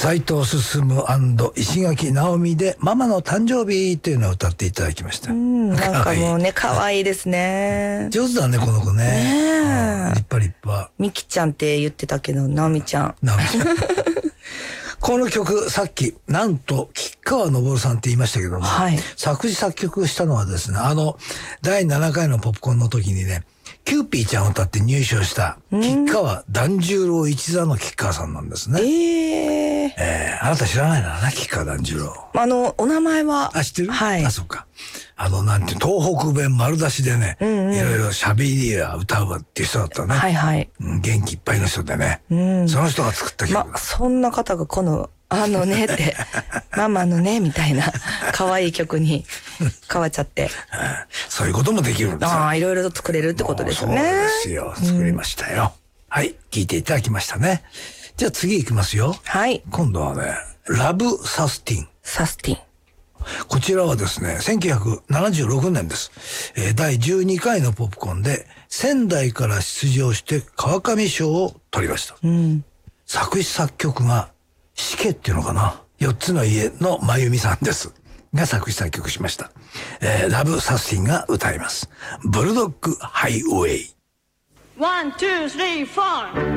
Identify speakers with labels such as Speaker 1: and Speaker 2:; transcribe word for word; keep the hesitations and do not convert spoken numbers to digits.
Speaker 1: 斉藤進石垣直美でママの誕生日というのを歌っていただきました。
Speaker 2: うん、なんかもうね、可愛いですね。
Speaker 1: 上手だね、この子ね。ねえ。立派立派。
Speaker 2: みきちゃんって言ってたけど、直美ちゃん。
Speaker 1: 直美ちゃん。この曲、さっき、なんと、吉川昇さんって言いましたけども、はい、作詞作曲したのはですね、あの、だいななかいのポップコーンの時にね、キューピーちゃんを歌って入賞した、吉川團十郎一座の吉川さんなんですね。えー、えー、あなた知らないならね、吉川團十郎。
Speaker 2: あの、お名前は。
Speaker 1: あ、知ってる？
Speaker 2: はい。
Speaker 1: あ、そうか。あの、なんて、東北弁丸出しでね、うんうん、いろいろ喋りや歌うっていう人だったね。はいはい。うん、元気いっぱいの人でね。うん、その人が作った曲。
Speaker 2: ま、そんな方がこの、あのねって、ママのね、みたいな、可愛い曲に変わっちゃって。
Speaker 1: そういうこともできるんですよ。
Speaker 2: ああ、いろいろと作れるってことですね。
Speaker 1: そうですよ。作りましたよ。うん、はい。聴いていただきましたね。じゃあ次行きますよ。はい。今度はね、ラブサスティン。
Speaker 2: サスティン。
Speaker 1: こちらはですね、せんきゅうひゃくななじゅうろくねんです。えー、だいじゅうにかいのポップコーンで、仙台から出場して川上賞を取りました。うん、作詞作曲が、シケっていうのかな、よっつの家のまゆみさんです。が作詞作曲しました。えー、ラブサスティンが歌います。ブルドッグハイウェイ。ワン、ツー、スリー、フォー。